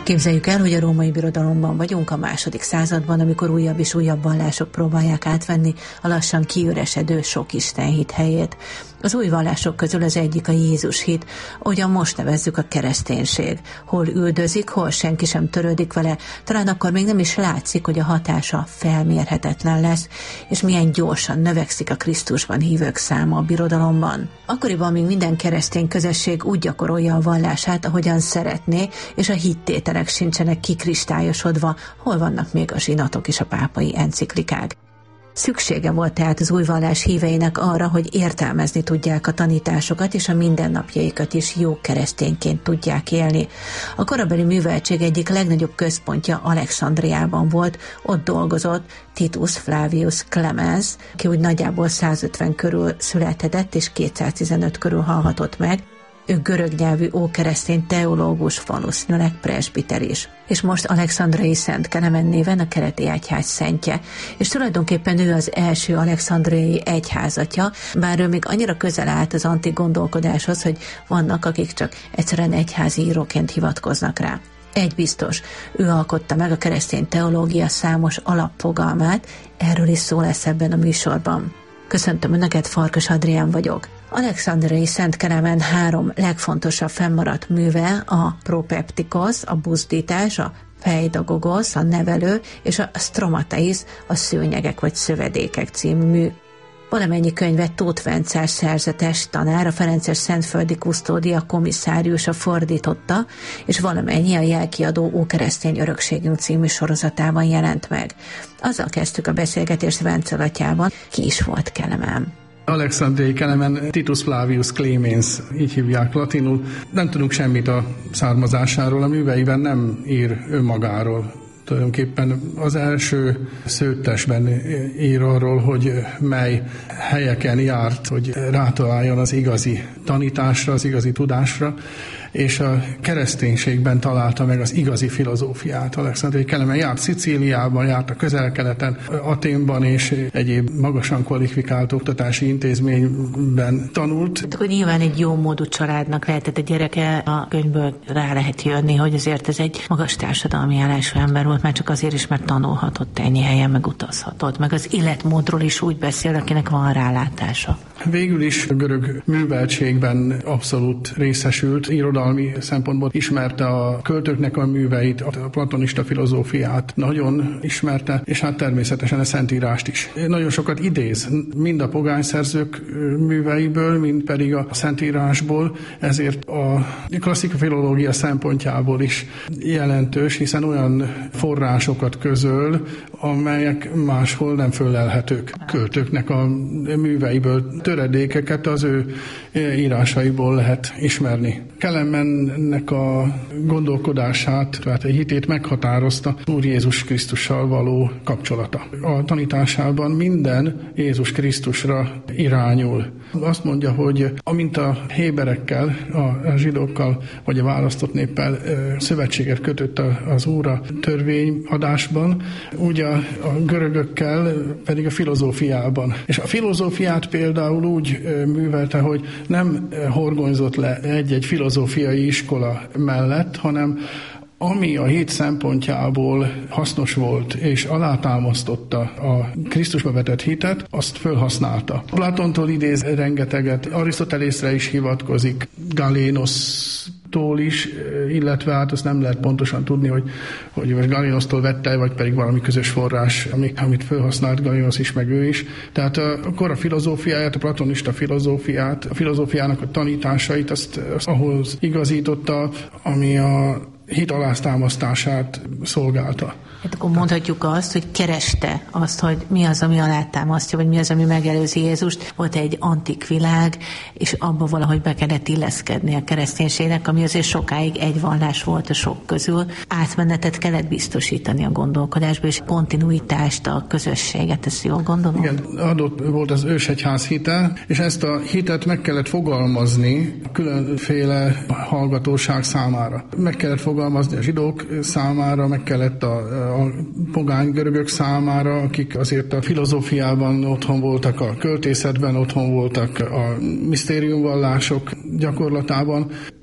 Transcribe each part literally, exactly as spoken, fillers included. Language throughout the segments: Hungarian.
Képzeljük el, hogy a római birodalomban vagyunk a második században, amikor újabb és újabb vallások próbálják átvenni a lassan kiüresedő sok istenhit helyét. Az új vallások közül az egyik a Jézus hit, ahogyan most nevezzük a kereszténység. Hol üldözik, hol senki sem törődik vele, talán akkor még nem is látszik, hogy a hatása felmérhetetlen lesz, és milyen gyorsan növekszik a Krisztusban hívők száma a birodalomban. Akkoriban még minden keresztény közösség úgy gyakorolja a vallását, ahogyan szeretné, és a hittételek sincsenek kikristályosodva, hol vannak még a zsinatok és a pápai enciklikák. Szüksége volt tehát az új vallás híveinek arra, hogy értelmezni tudják a tanításokat, és a mindennapjaikat is jó keresztényként tudják élni. A korabeli műveltség egyik legnagyobb központja Alexandriában volt, ott dolgozott Titus Flavius Clemens, ki úgy nagyjából százötven körül született, és kétszáztizenöt körül halhatott meg. Ő görög nyelvű ókeresztény teológus, valószínűleg presbiter is. És most Alexandriai Szent Kelemen néven a keleti egyház szentje, és tulajdonképpen ő az első alexandriai egyházatja, bár ő még annyira közel állt az antik gondolkodáshoz, hogy vannak, akik csak egyszerűen egyházi íróként hivatkoznak rá. Egy biztos, ő alkotta meg a keresztény teológia számos alapfogalmát, erről is szó lesz ebben a műsorban. Köszöntöm Önöket, Farkas Adrián vagyok. Alexandriai Szent Kelemen három legfontosabb fennmaradt műve a propeptikos, a buzdítás, a peidagogos, a nevelő, és a stromateis, a szőnyegek vagy szövedékek című mű. Valamennyi könyvet Tóth Vencel szerzetes tanár, a Ferences Szentföldi Kusztódia komisszáriusa fordította, és valamennyi a Jelkiadó Ókeresztény Örökségünk című sorozatában jelent meg. Azzal kezdtük a beszélgetést Vencel atyával, ki is volt Kelemen. Alexandriai Kelemen Titus Flavius Clemens, így hívják latinul. Nem tudunk semmit a származásáról, a műveiben nem ír önmagáról. Tulajdonképpen az első szőttesben ír arról, hogy mely helyeken járt, hogy rátaláljon az igazi tanításra, az igazi tudásra, és a kereszténységben találta meg az igazi filozófiát. Alexandriai Kelemen járt Szicíliában, járt a Közel-Keleten, Athénban és egyéb magasan kvalifikált oktatási intézményben tanult. Akkor nyilván egy jó módú családnak lehetett a gyereke, a könyvből rá lehet jönni, hogy azért ez egy magas társadalmi állású ember volt, már csak azért is, mert tanulhatott ennyi helyen, meg utazhatott, meg az életmódról is úgy beszél, akinek van rálátása. Végül is a görög műveltségben abszolút részesült, irodalmi szempontból ismerte a költőknek a műveit, a platonista filozófiát nagyon ismerte, és hát természetesen a Szentírást is. Nagyon sokat idéz, mind a pogányszerzők műveiből, mind pedig a Szentírásból, ezért a klasszikus filológia szempontjából is jelentős, hiszen olyan forrásokat közöl, amelyek máshol nem föllelhetők. Költőknek a műveiből töredékeket az ő írásaiból lehet ismerni. Kelemennek a gondolkodását, tehát a hitét meghatározta Úr Jézus Krisztussal való kapcsolata. A tanításában minden Jézus Krisztusra irányul. Azt mondja, hogy amint a héberekkel, a zsidókkal vagy a választott néppel szövetséget kötött az Úr a törvényadásban, úgy a, a görögökkel pedig a filozófiában. És a filozófiát például úgy művelte, hogy nem horgonyzott le egy-egy filozófiai iskola mellett, hanem ami a hit szempontjából hasznos volt, és alátámasztotta a Krisztusba vetett hitet, azt felhasználta. Platontól idéz rengeteget, Arisztotelészre is hivatkozik, Galénosztól is, illetve hát azt nem lehet pontosan tudni, hogy, hogy most Galénosztól vette, vagy pedig valami közös forrás, amit felhasznált Galénosz is, meg ő is. Tehát akkor a filozófiáját, a platonista filozófiát, a filozófiának a tanításait, azt, azt ahhoz igazította, ami a hit alátámasztását szolgálta. Hát akkor mondhatjuk azt, hogy kereste azt, hogy mi az, ami alátámasztja, vagy mi az, ami megelőzi Jézust. Volt egy antik világ, és abba valahogy be kellett illeszkedni a kereszténységnek, ami azért sokáig egy vallás volt a sok közül. Átmenetet kellett biztosítani a gondolkodásba, és kontinuitást, a közösséget, ezt jól gondolom? Igen, adott volt az ősegyház hite, és ezt a hitet meg kellett fogalmazni különféle hallgatóság számára. Meg kellett fogalmazni a zsidók számára, meg kellett a a pogány görögök számára, akik azért a filozófiában otthon voltak, a költészetben otthon voltak, a misztériumvallások gyakorlatában.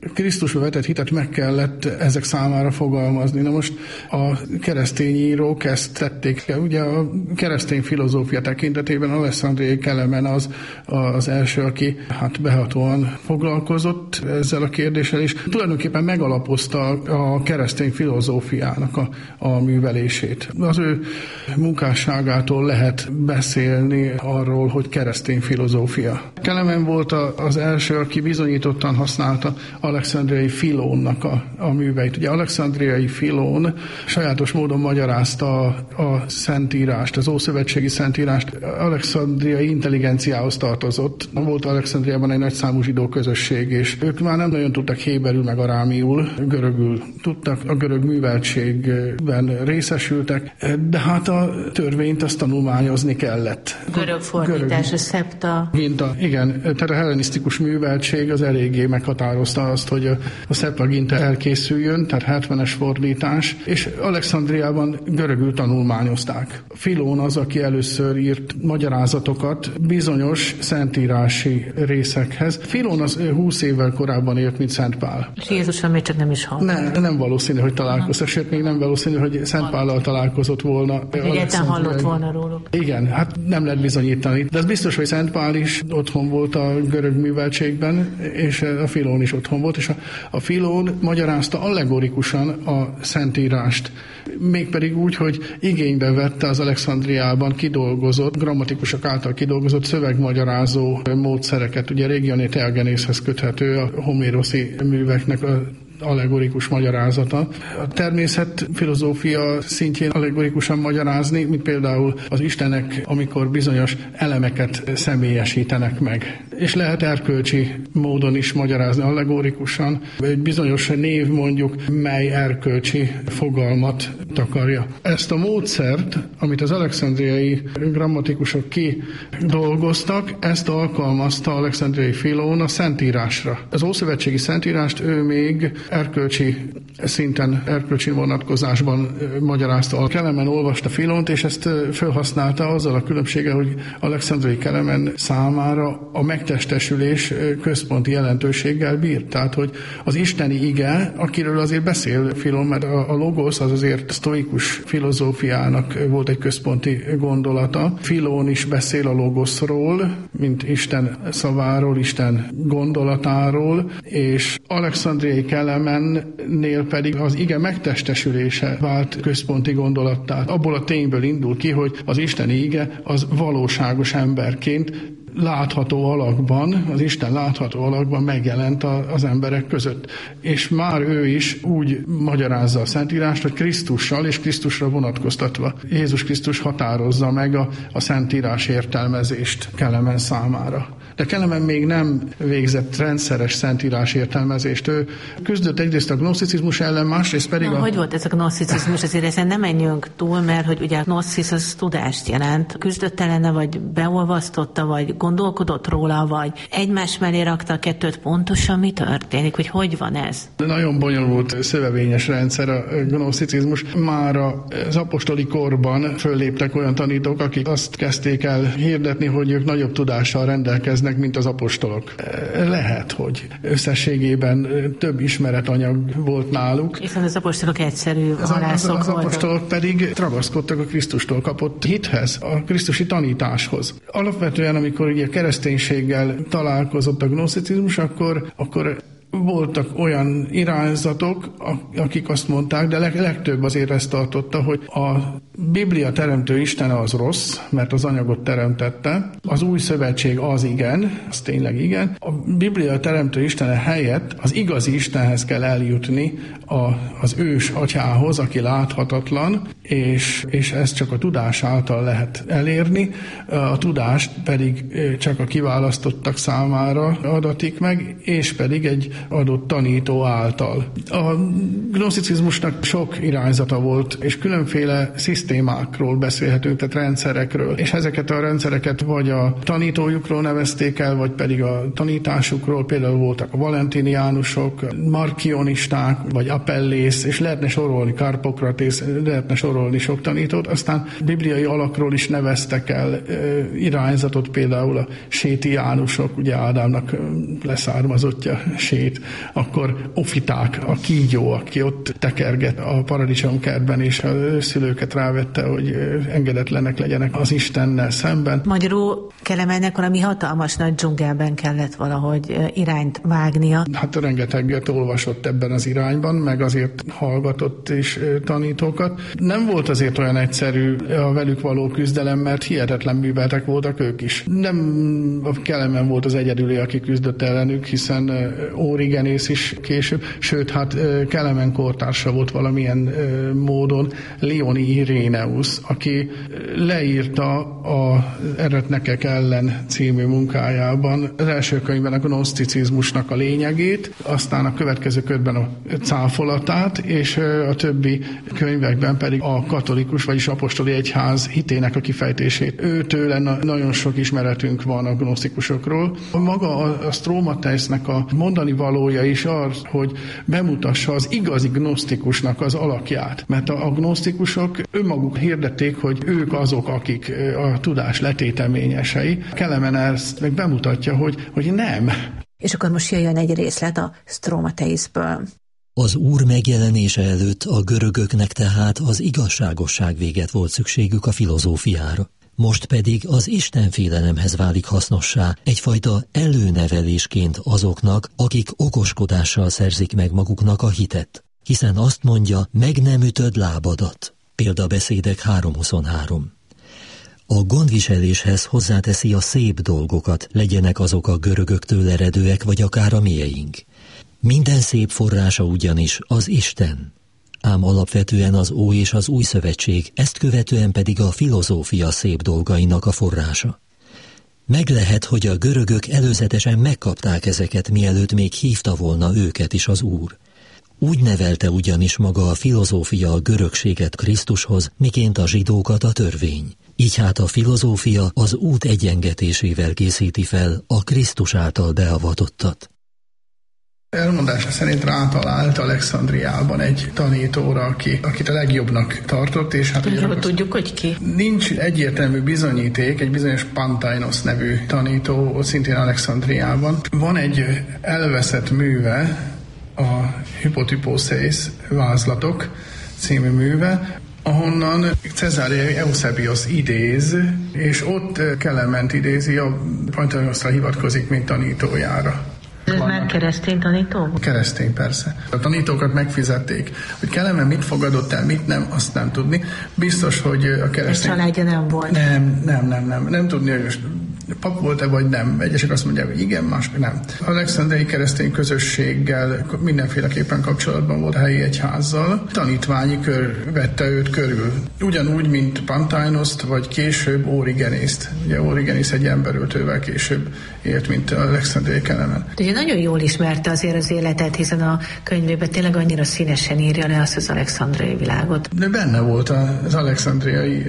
Krisztusba vetett hitet meg kellett ezek számára fogalmazni. Na most a keresztény írók ezt tették. Ugye a keresztény filozófia tekintetében Alexandriai Kelemen az az első, aki hát behatóan foglalkozott ezzel a kérdéssel, és tulajdonképpen megalapozta a keresztény filozófiának a, a művelését. Az ő munkásságától lehet beszélni arról, hogy keresztény filozófia. Kelemen volt az első, aki bizonyítottan használta Alexandriai Filónnak a, a műveit. Ugye Alexandriai Filón sajátos módon magyarázta a, a Szentírást, az ószövetségi Szentírást. Alexandriai intelligenciához tartozott. Volt Alexandriában egy nagyszámú zsidó közösség, és ők már nem nagyon tudtak héberül meg arámiul, görögül tudtak, a görög műveltségben részesültek, de hát a törvényt azt tanulmányozni kellett. Görög fordítás, a szepta. Ginta, igen, tehát a hellenisztikus műveltség az eléggé meghatározta azt, hogy a Septuaginta elkészüljön, tehát hetvenes fordítás, és Alexandriában görögül tanulmányozták. Filón az, aki először írt magyarázatokat bizonyos szentírási részekhez. Filón az húsz évvel korábban élt, mint Szent Pál. És Jézusra még csak nem is hallott. Ne, nem valószínű, hogy találkozott, sőt, még nem valószínű, hogy Szent Pállal találkozott volna. Egyáltalán hallott volna róluk. Igen, hát nem lehet bizonyítani. De az biztos, hogy Szent Pál is otthon volt a görög műveltségben, és a Filón is otthon volt, és a, a Filón magyarázta allegorikusan a Szentírást. Mégpedig úgy, hogy igénybe vette az Alexandriában kidolgozott, grammatikusok által kidolgozott szövegmagyarázó módszereket. Ugye Regione Theagenészhez köthető a homéroszi műveknek a allegorikus magyarázata. A természet filozófia szintjén allegorikusan magyarázni, mint például az istenek, amikor bizonyos elemeket személyesítenek meg. És lehet erkölcsi módon is magyarázni allegorikusan, egy bizonyos név mondjuk, mely erkölcsi fogalmat takarja. Ezt a módszert, amit az alexandriai grammatikusok kidolgoztak, ezt alkalmazta Alexandriai Filón a Szentírásra. Az ószövetségi Szentírást ő még erkölcsi szinten, erkölcsi vonatkozásban magyarázta. A Kelemen olvasta Filónt, és ezt felhasználta azzal a különbséggel, hogy Alexandriai Kelemen számára a megtestesülés központi jelentőséggel bírt. Tehát, hogy az isteni ige, akiről azért beszél Filón, mert a logosz az azért sztoikus filozófiának volt egy központi gondolata. Filón is beszél a logoszról, mint Isten szaváról, Isten gondolatáról, és Alexandriai Kelemennél pedig az ige megtestesülése vált központi gondolattá. Abból a tényből indul ki, hogy az isteni ige az valóságos emberként látható alakban, az Isten látható alakban megjelent az emberek között. És már ő is úgy magyarázza a Szentírást, hogy Krisztussal és Krisztusra vonatkoztatva Jézus Krisztus határozza meg a, a Szentírás értelmezést Kelemen számára. De Kelemen még nem végzett rendszeres szentírás értelmezést. Ő küzdött egyrészt a gnoszticizmus ellen, másrészt pedig Na, a... Hogy volt ez a gnoszticizmus? Azért ezen nem menjünk túl, mert hogy ugye a gnoszcisz az tudást jelent. Küzdött ellene, vagy beolvasztotta, vagy gondolkodott róla, vagy egymás mellé rakta a kettőt. Pontosan mi történik? Hogy hogy van ez? Nagyon bonyolult, szövevényes rendszer a gnoszticizmus. Már az apostoli korban fölléptek olyan tanítók, akik azt kezdték el hirdetni, hogy ők nagyobb tudással rendelkeznek, mint az apostolok. Lehet, hogy összességében több ismeretanyag volt náluk. Hiszen az apostolok egyszerű halászok Az, az, az apostolok voltak. pedig ragaszkodtak a Krisztustól kapott hithez, a krisztusi tanításhoz. Alapvetően, amikor ugye kereszténységgel találkozott a gnoszticizmus, akkor, akkor voltak olyan irányzatok, akik azt mondták, de legtöbb azért ezt tartotta, hogy a Biblia teremtő Istene az rossz, mert az anyagot teremtette, az új szövetség az igen, az tényleg igen. A Biblia teremtő Istene helyett az igazi Istenhez kell eljutni, a, az ős atyához, aki láthatatlan, és, és ezt csak a tudás által lehet elérni, a tudást pedig csak a kiválasztottak számára adatik meg, és pedig egy adott tanító által. A gnoszticizmusnak sok irányzata volt, és különféle szisztémákról beszélhetünk, tehát rendszerekről, és ezeket a rendszereket vagy a tanítójukról nevezték el, vagy pedig a tanításukról, például voltak a valentiniánusok, markionisták, vagy apellész, és lehetne sorolni Karpokratész, lehetne sorolni sok tanítót, aztán bibliai alakról is neveztek el e, irányzatot, például a sétiánusok, ugye Ádámnak leszármazottja Sét, emlékét, akkor Ofiták, a kígyó, aki ott tekerget a paradicsomkertben, és a szülőket rávette, hogy engedetlenek legyenek az Istennel szemben. Magyarul Kelemennek valami hatalmas nagy dzsungelben kellett valahogy irányt vágnia. Hát rengeteget olvasott ebben az irányban, meg azért hallgatott is tanítókat. Nem volt azért olyan egyszerű a velük való küzdelem, mert hihetetlen műveltek voltak ők is. Nem a Kelemen volt az egyedüli, aki küzdött ellenük, hiszen Origenész is később, sőt, hát Kelemen kortársa volt valamilyen módon Leoni Iréneusz, aki leírta az Eretnekek ellen című munkájában az első könyvben a gnoszticizmusnak a lényegét, aztán a következő könyvben a cáfolatát, és a többi könyvekben pedig a katolikus, vagyis apostoli egyház hitének a kifejtését. Őtőle nagyon sok ismeretünk van a gnosztikusokról. Maga a Stromateisznek a mondani valója is az, hogy bemutassa az igazi gnosztikusnak az alakját. Mert a gnosztikusok önmaguk hirdették, hogy ők azok, akik a tudás letéteményesei. Kelemen ezt meg bemutatja, hogy, hogy nem. És akkor most jöjjön egy részlet a Stromateiszből. Az Úr megjelenése előtt a görögöknek tehát az igazságosság véget volt szükségük a filozófiára. Most pedig az istenfélelemhez válik hasznossá, egyfajta előnevelésként azoknak, akik okoskodással szerzik meg maguknak a hitet. Hiszen azt mondja, meg nem ütöd lábadat. Példabeszédek három huszonhárom. A gondviseléshez hozzáteszi a szép dolgokat, legyenek azok a görögöktől eredőek, vagy akár a mieink. Minden szép forrása ugyanis az Isten. Ám alapvetően az Ó és az Új Szövetség, ezt követően pedig a filozófia szép dolgainak a forrása. Meg lehet, hogy a görögök előzetesen megkapták ezeket, mielőtt még hívta volna őket is az Úr. Úgy nevelte ugyanis maga a filozófia a görögséget Krisztushoz, miként a zsidókat a törvény. Így hát a filozófia az út egyengetésével készíti fel a Krisztus által beavatottat. Elmondása szerint rátalált Alexandriában egy tanítóra, aki, akit a legjobbnak tartott, és hát Tudjuk, ugye, tudjuk, hogy ki. Nincs egyértelmű bizonyíték, egy bizonyos Pantainos nevű tanító, szintén Alexandriában. Van egy elveszett műve, a Hypotyposeis vázlatok című műve, ahonnan Cezária Eusebios idéz, és ott Kelement idézi, a Pantainosra hivatkozik, mint tanítójára. Ez már keresztény tanító? Keresztény, persze. A tanítókat megfizették. Hogy Kelemen mit fogadott el, mit nem, azt nem tudni. Biztos, hogy a keresztény... Egy családja nem volt. Nem, nem, nem, nem. Nem tudni, hogy pap volt-e vagy nem. Egyesek azt mondják, hogy igen, mások nem. Alexandriai keresztény közösséggel mindenféleképpen kapcsolatban volt a helyi egyházzal. Tanítványi kör vette őt körül. Ugyanúgy, mint Pantainoszt, vagy később Origenészt. Ugye Origenész egy emberöltővel később élt, mint Alexandriai Kelemen. Ugye nagyon jól ismerte azért az életet, hiszen a könyvében tényleg annyira színesen írja le azt az alexandriai világot. De benne volt az alexandriai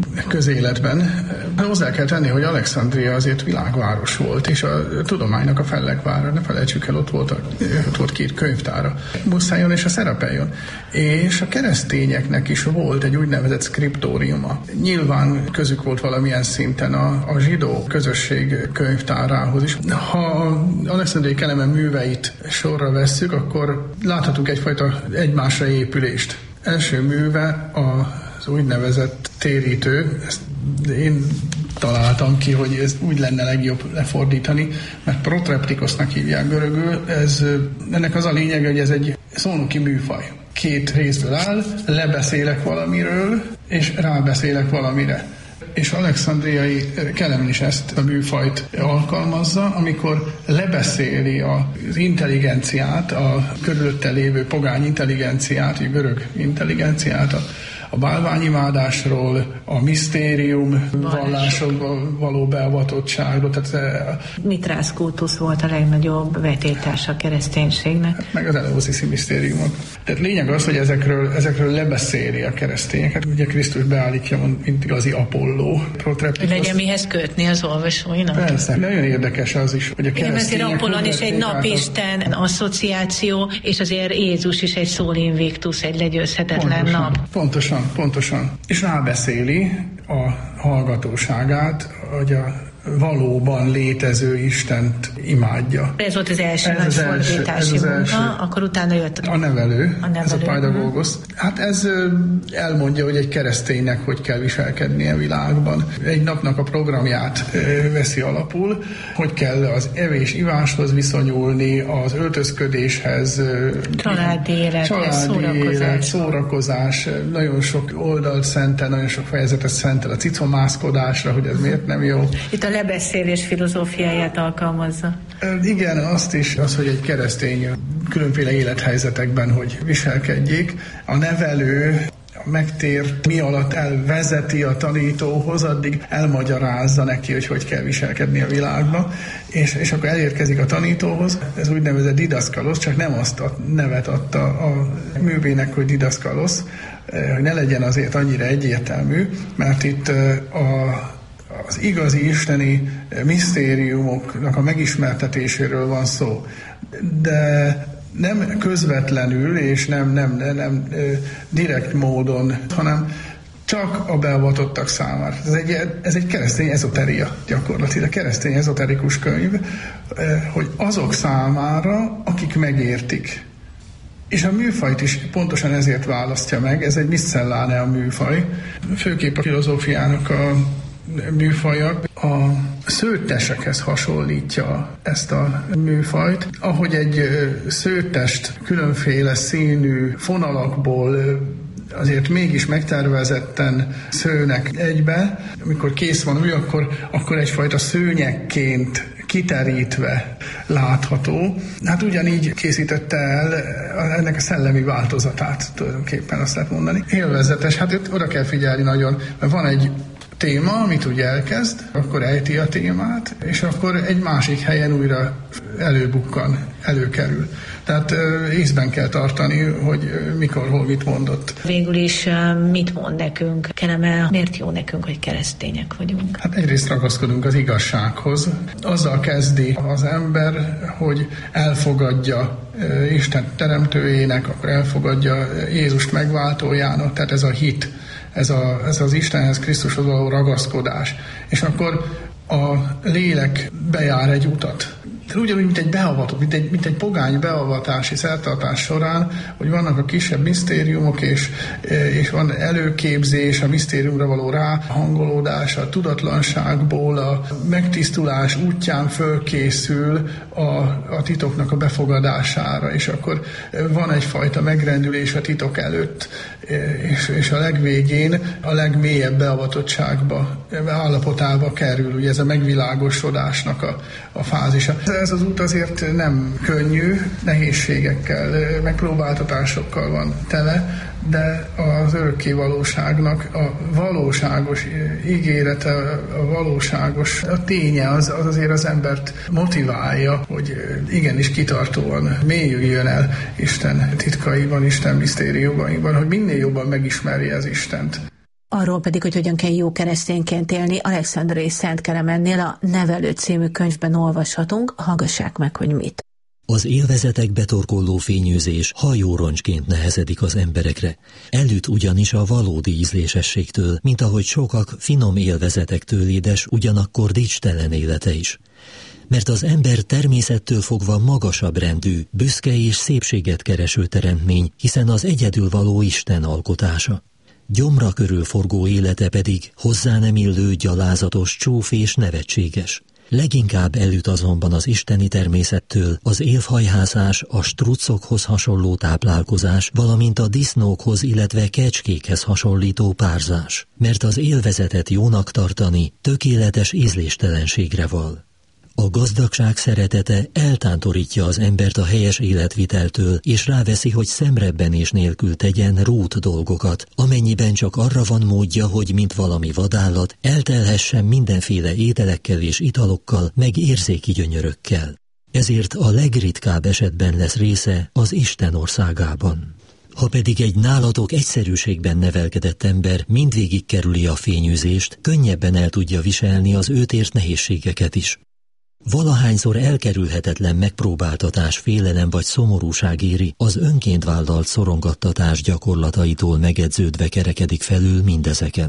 közéletben. Hozzá kell tenni, hogy Alexandria azért világváros volt, és a tudománynak a fellegvára. Ne felejtsük el, ott volt, a, ott volt két könyvtára, Musszájon és a Szerapeion. És a keresztényeknek is volt egy úgynevezett szkriptóriuma. Nyilván közük volt valamilyen szinten a, a zsidó közösség könyvtárához is. Ha Alexandriai Kelemen műveit sorra vesszük, akkor láthatunk egyfajta egymásra épülést. Első műve az úgynevezett térítő, ezt én találtam ki, hogy ez úgy lenne legjobb lefordítani, mert protreptikosznak hívják görögül. Ez, ennek az a lényege, hogy ez egy szónoki műfaj. Két részből áll, lebeszélek valamiről, és rábeszélek valamire. És alexandriai Kelemen is ezt a műfajt alkalmazza, amikor lebeszéli az intelligenciát, a körülötte lévő pogány intelligenciát, a görög intelligenciát, a a bálványimádásról, a misztérium vallásokba való beavatottságról. Tehát Mitrász kultusz volt a legnagyobb vetétársa a kereszténységnek. Meg az Eleusiszi misztériumok. Tehát lényeg az, hogy ezekről, ezekről lebeszéli a keresztényeket. Ugye Krisztus beállítja, mint igazi Apolló. Hogy legyen mihez kötni az olvasóinak. Persze. Nagyon érdekes az is, hogy a keresztények... Ezért Apollon is egy napisten asszociáció, és azért Jézus is egy Sol Invictus, egy legyőzhetetlen pontosan, nap. Pontosan, pontosan. És rábeszéli a hallgatóságát, hogy a valóban létező Istent imádja. Ez volt az első nagy fordítási munka, akkor utána jött a nevelő, a nevelő. Ez a Paidagogos. Hát ez elmondja, hogy egy kereszténynek hogy kell viselkednie a világban. Egy napnak a programját veszi alapul, hogy kell az evés-iváshoz viszonyulni, az öltözködéshez, családi élet, családi szórakozás. élet, szórakozás, nagyon sok oldalt szentel, nagyon sok fejezetet szentel a cicomászkodásra, hogy ez miért nem jó. Itt a lebeszélés filozófiáját alkalmazza. Igen, azt is, az, hogy egy keresztény különféle élethelyzetekben hogy viselkedjék. A nevelő megtér, mi alatt elvezeti a tanítóhoz, addig elmagyarázza neki, hogy hogy kell viselkedni a világban, és, és akkor elérkezik a tanítóhoz, ez úgynevezett didaszkalosz, csak nem azt a nevet adta a művének, hogy didaszkalosz, hogy ne legyen azért annyira egyértelmű, mert itt a az igazi isteni misztériumoknak a megismertetéséről van szó. De nem közvetlenül és nem, nem, nem, nem direkt módon, hanem csak a beavatottak számára. Ez egy, ez egy keresztény ezoteria gyakorlatilag, keresztény ezoterikus könyv, hogy azok számára, akik megértik. És a műfajt is pontosan ezért választja meg, ez egy miscelláne a műfaj. Főképp a filozófiának a műfaja a szőttesekhez hasonlítja ezt a műfajt. Ahogy egy szőttest különféle színű fonalakból azért mégis megtervezetten szőnek egybe, amikor kész van ő, akkor, akkor egyfajta szőnyekként kiterítve látható. Hát ugyanígy készítette el ennek a szellemi változatát, tulajdonképpen azt lehet mondani. Élvezetes, hát itt oda kell figyelni nagyon, mert van egy téma, amit ugye elkezd, akkor ejti a témát, és akkor egy másik helyen újra előbukkan, előkerül. Tehát észben kell tartani, hogy mikor, hol, mit mondott. Végül is mit mond nekünk? Keleme, miért jó nekünk, hogy keresztények vagyunk? Hát egyrészt ragaszkodunk az igazsághoz. Azzal kezdi az ember, hogy elfogadja Isten teremtőjének, akkor elfogadja Jézust megváltójának, tehát ez a hit. Ez, a, ez az Istenhez, Krisztushoz való ragaszkodás. És akkor a lélek bejár egy utat. Ugyanúgy, mint egy beavatott, mint egy, mint egy pogány beavatási szertartás során, hogy vannak a kisebb misztériumok, és, és van előképzés, a misztériumra való ráhangolódás, a tudatlanságból, a megtisztulás útján fölkészül a, a titoknak a befogadására, és akkor van egyfajta megrendülés a titok előtt, és, és a legvégén a legmélyebb beavatottságba, állapotába kerül, ugye ez a megvilágosodásnak a, a fázisa. Ez az út azért nem könnyű, nehézségekkel, megpróbáltatásokkal van tele, de az örökké valóságnak a valóságos ígérete, a valóságos a ténye az, az azért az embert motiválja, hogy igenis kitartóan mélyüljön el Isten titkaiban, Isten misztériumaiban, hogy minél jobban megismerje az Istent. Arról pedig, hogy hogyan kell jó keresztényként élni, Alexandrai Szent Kelemennél a Nevelő című könyvben olvashatunk, hallgassák meg, hogy mit. Az élvezetek betorkolló fényűzés hajóroncsként nehezedik az emberekre. Elüt ugyanis a valódi ízlésességtől, mint ahogy sokak finom élvezetektől édes, ugyanakkor dicstelen élete is. Mert az ember természettől fogva magasabb rendű, büszke és szépséget kereső teremtmény, hiszen az egyedül való Isten alkotása. Gyomra körül forgó élete pedig hozzá nem illő, gyalázatos, csúf és nevetséges. Leginkább elüt azonban az isteni természettől az élfhajhászás, a struccokhoz hasonló táplálkozás, valamint a disznókhoz, illetve kecskékhez hasonlító párzás, mert az élvezetet jónak tartani tökéletes ízléstelenségre val. A gazdagság szeretete eltántorítja az embert a helyes életviteltől, és ráveszi, hogy szemrebbenés nélkül tegyen rút dolgokat, amennyiben csak arra van módja, hogy mint valami vadállat eltelhessen mindenféle ételekkel és italokkal, meg érzéki gyönyörökkel. Ezért a legritkább esetben lesz része az Isten országában. Ha pedig egy nálatok egyszerűségben nevelkedett ember mindvégig kerüli a fényűzést, könnyebben el tudja viselni az őt ért nehézségeket is. Valahányszor elkerülhetetlen megpróbáltatás, félelem vagy szomorúság éri, az önként vállalt szorongattatás gyakorlataitól megedződve kerekedik felül mindezeken.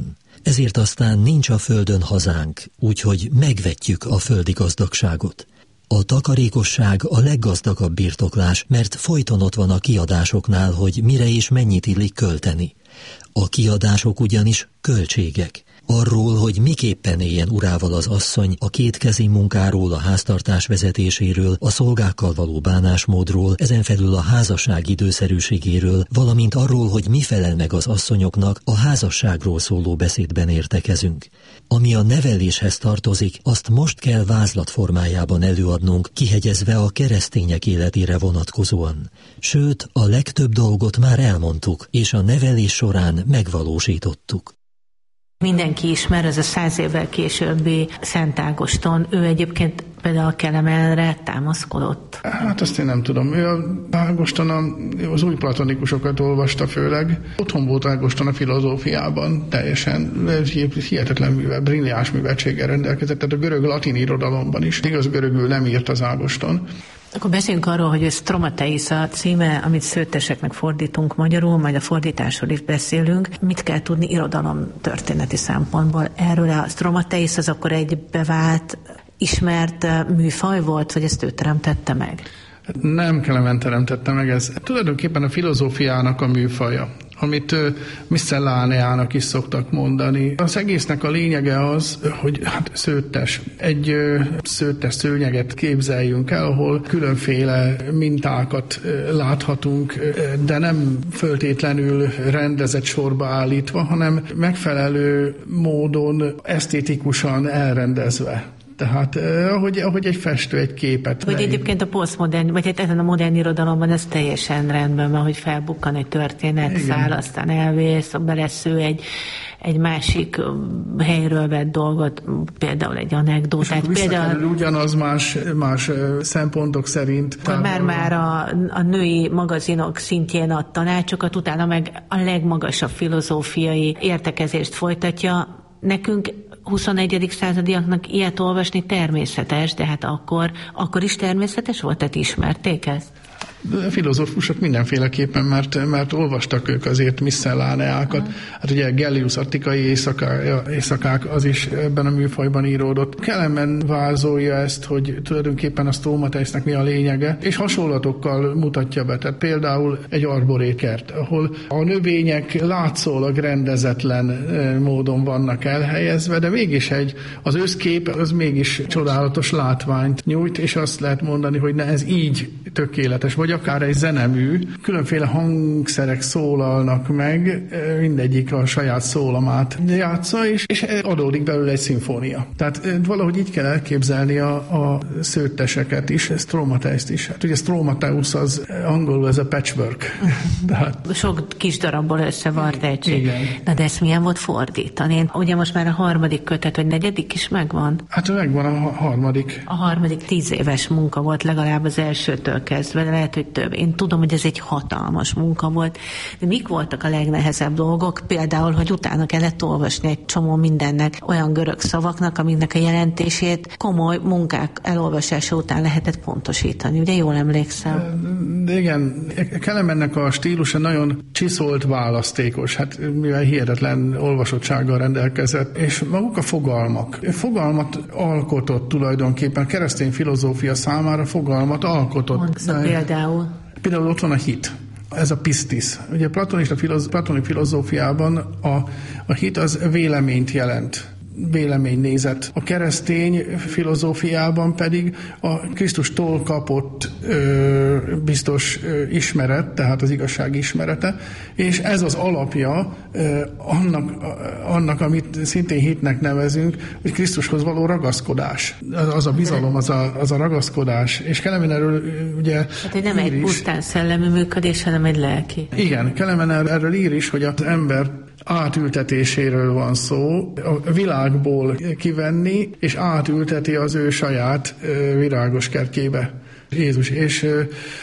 ezért aztán nincs a földön hazánk, úgyhogy megvetjük a földi gazdagságot. A takarékosság a leggazdagabb birtoklás, mert folyton ott van a kiadásoknál, hogy mire és mennyit illik költeni. A kiadások ugyanis költségek. Arról, hogy miképpen éljen urával az asszony, a kétkezi munkáról, a háztartás vezetéséről, a szolgákkal való bánásmódról, ezen felül a házasság időszerűségéről, valamint arról, hogy mi felel meg az asszonyoknak, a házasságról szóló beszédben értekezünk. Ami a neveléshez tartozik, azt most kell vázlat formájában előadnunk, kihegyezve a keresztények életére vonatkozóan. Sőt, a legtöbb dolgot már elmondtuk, és a nevelés során megvalósítottuk. Mindenki ismer, ez a száz évvel későbbi Szent Ágoston, ő egyébként például a Kelemenre támaszkodott. Hát azt én nem tudom. Ő a Ágoston az új platonikusokat olvasta főleg. Otthon volt Ágoston a filozófiában, teljesen hihetetlen művel, brilliáns műveltséggel rendelkezett, tehát a görög-latin irodalomban is. Igaz, görögül nem írt az Ágoston. Akkor beszéljünk arról, hogy ez Stromateis a címe, amit szőtteseknek fordítunk magyarul, majd a fordításról is beszélünk. Mit kell tudni irodalom történeti szempontból? Erről a Stromateis az akkor egy bevált, ismert műfaj volt, vagy ezt ő teremtette meg? Nem Kelemen teremtette meg, ez tulajdonképpen a filozófiának a műfaja, amit Miscelláneának is szoktak mondani. Az egésznek a lényege az, hogy hát szőttes. Egy szőttes szőnyeget képzeljünk el, ahol különféle mintákat láthatunk, de nem föltétlenül rendezett sorba állítva, hanem megfelelő módon esztétikusan elrendezve. Tehát ahogy, ahogy egy festő egy képet. Vagy egyébként a posztmodern, vagy hát ezen a modern irodalomban ez teljesen rendben van, hogy felbukkan egy történet, száll, aztán elvész, belesző egy, egy másik helyről vett dolgot, például egy anekdótát. Például ugyanaz más, más szempontok szerint. Már-már a, a női magazinok szintjén ad tanácsokat, utána meg a legmagasabb filozófiai értekezést folytatja. Nekünk huszonegyedik századiaknak ilyet olvasni természetes, de hát akkor, akkor is természetes volt, tehát ismerték ezt? A filozófusok mindenféleképpen, mert, mert olvastak ők azért Miscelláneákat. Hát ugye Gellius Attikai éjszaká, éjszakák az is ebben a műfajban íródott. Kelemen vázolja ezt, hogy tulajdonképpen a Stromateisnek mi a lényege, és hasonlatokkal mutatja be. Tehát például egy arborékert, ahol a növények látszólag rendezetlen módon vannak elhelyezve, de mégis egy, az összkép az mégis csodálatos látványt nyújt, és azt lehet mondani, hogy ne, ez így tökéletes, vagy akár egy zenemű, különféle hangszerek szólalnak meg, mindegyik a saját szólamát játsza, és, és adódik belőle egy szimfónia. Tehát valahogy így kell elképzelni a, a szőtteseket is, Stromateist is. Hát ugye Stromateus az angolul ez a patchwork. Tehát... Sok kis darabból összevart egység. Na de ezt milyen volt fordítani? Ugye most már a harmadik kötet, vagy negyedik is megvan? Hát megvan a harmadik. A harmadik tíz éves munka volt legalább az elsőtől kezdve, de lehet, hogy több. Én tudom, hogy ez egy hatalmas munka volt, de mik voltak a legnehezebb dolgok? Például, hogy utána kellett olvasni egy csomó mindennek, olyan görög szavaknak, amiknek a jelentését komoly munkák elolvasása után lehetett pontosítani. Ugye jól emlékszem? De igen, Kelemennek a stílusa nagyon csiszolt, választékos, hát mivel hihetetlen olvasottsággal rendelkezett, és maguk a fogalmak. Fogalmat alkotott tulajdonképpen, keresztény filozófia számára fogalmat alkotott. Mondsz például? Például ott van a hit. Ez a pistis. Ugye a platonista filoz, platonik filozófiában a, a hit az véleményt jelent. Véleménynézet. A keresztény filozófiában pedig a Krisztustól kapott ö, biztos ö, ismeret, tehát az igazság ismerete, és ez az alapja ö, annak, annak, amit szintén hitnek nevezünk, hogy Krisztushoz való ragaszkodás. Az, az a bizalom, az a, az a ragaszkodás. És Kelemen erről ugye hát, hogy nem egy pusztán szellemi működés, hanem egy lelki. Igen, Kelemen erről ír is, hogy az ember átültetéséről van szó, a világból kivenni, és átülteti az ő saját virágos kertjébe Jézus. És